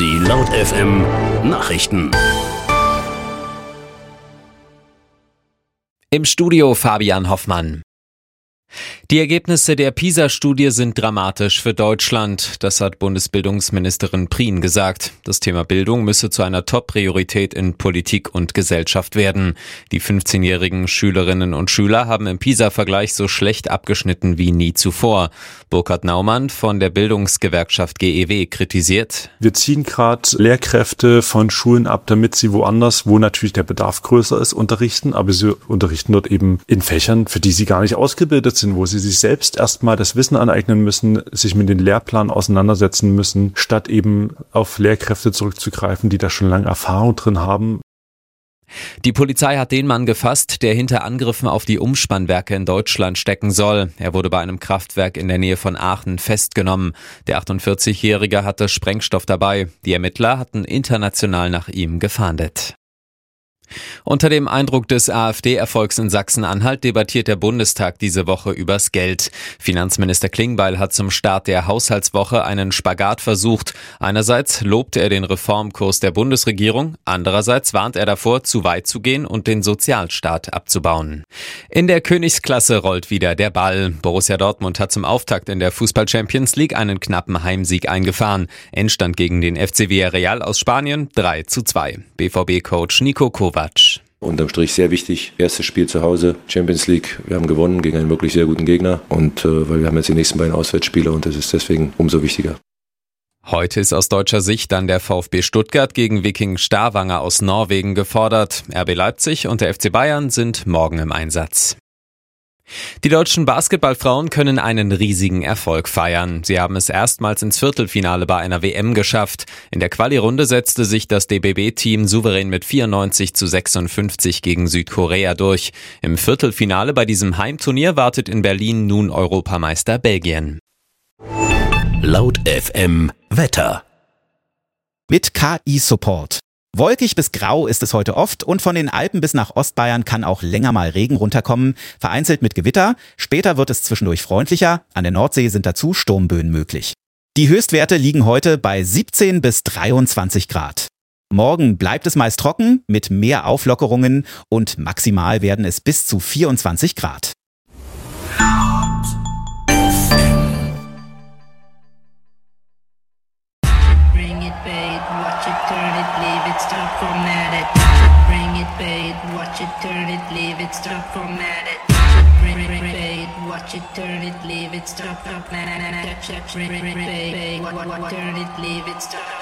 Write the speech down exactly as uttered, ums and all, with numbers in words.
Die Laut F M Nachrichten. Im Studio Fabian Hoffmann. Die Ergebnisse der PISA-Studie sind dramatisch für Deutschland. Das hat Bundesbildungsministerin Prien gesagt. Das Thema Bildung müsse zu einer Top-Priorität in Politik und Gesellschaft werden. Die fünfzehnjährigen Schülerinnen und Schüler haben im PISA-Vergleich so schlecht abgeschnitten wie nie zuvor. Burkhard Naumann von der Bildungsgewerkschaft G E W kritisiert: Wir ziehen gerade Lehrkräfte von Schulen ab, damit sie woanders, wo natürlich der Bedarf größer ist, unterrichten. Aber sie unterrichten dort eben in Fächern, für die sie gar nicht ausgebildet sind, wo sie sich selbst erstmal das Wissen aneignen müssen, sich mit den Lehrplan auseinandersetzen müssen, statt eben auf Lehrkräfte zurückzugreifen, die da schon lange Erfahrung drin haben. Die Polizei hat den Mann gefasst, der hinter Angriffen auf die Umspannwerke in Deutschland stecken soll. Er wurde bei einem Kraftwerk in der Nähe von Aachen festgenommen. Der achtundvierzigjährige hatte Sprengstoff dabei. Die Ermittler hatten international nach ihm gefahndet. Unter dem Eindruck des AfD-Erfolgs in Sachsen-Anhalt debattiert der Bundestag diese Woche übers Geld. Finanzminister Klingbeil hat zum Start der Haushaltswoche einen Spagat versucht. Einerseits lobt er den Reformkurs der Bundesregierung, andererseits warnt er davor, zu weit zu gehen und den Sozialstaat abzubauen. In der Königsklasse rollt wieder der Ball. Borussia Dortmund hat zum Auftakt in der Fußball-Champions League einen knappen Heimsieg eingefahren. Endstand gegen den F C Villarreal aus Spanien drei zu zwei. B V B-Coach Niko Kovac. Unterm Strich sehr wichtig. Erstes Spiel zu Hause, Champions League. Wir haben gewonnen gegen einen wirklich sehr guten Gegner. Und äh, weil wir haben jetzt die nächsten beiden Auswärtsspiele und das ist deswegen umso wichtiger. Heute ist aus deutscher Sicht dann der VfB Stuttgart gegen Viking Stavanger aus Norwegen gefordert. R B Leipzig und der F C Bayern sind morgen im Einsatz. Die deutschen Basketballfrauen können einen riesigen Erfolg feiern. Sie haben es erstmals ins Viertelfinale bei einer W M geschafft. In der Quali-Runde setzte sich das D B B-Team souverän mit vierundneunzig zu sechsundfünfzig gegen Südkorea durch. Im Viertelfinale bei diesem Heimturnier wartet in Berlin nun Europameister Belgien. Laut F M Wetter. Mit K I-Support. Wolkig bis grau ist es heute oft und von den Alpen bis nach Ostbayern kann auch länger mal Regen runterkommen, vereinzelt mit Gewitter. Später wird es zwischendurch freundlicher, an der Nordsee sind dazu Sturmböen möglich. Die Höchstwerte liegen heute bei siebzehn bis dreiundzwanzig Grad. Morgen bleibt es meist trocken mit mehr Auflockerungen und maximal werden es bis zu vierundzwanzig Grad. Stop, format it. Bring it, babe. Watch it, turn it, leave it. Stop, format it. Bring it, babe. Watch it, turn it, leave it. Stop, format it. Check, check, bring it, babe. Turn it, leave it. Stop.